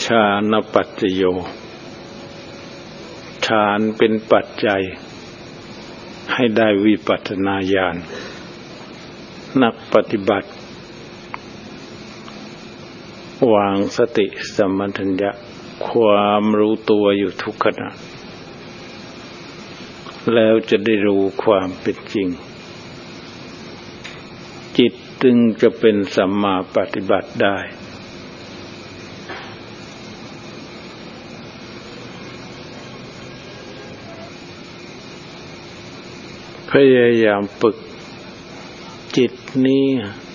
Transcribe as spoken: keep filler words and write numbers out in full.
ฌานปัจจโยฌานเป็นปัจจัยให้ได้วิปัสสนาญาณนักปฏิบัติวางสติสัมปชัญญะความรู้ตัวอยู่ทุกขณะแล้วจะได้รู้ความเป็นจริงจิตจึงจะเป็นสัมมาปฏิบัติได้พยายามฝึกจิตนี้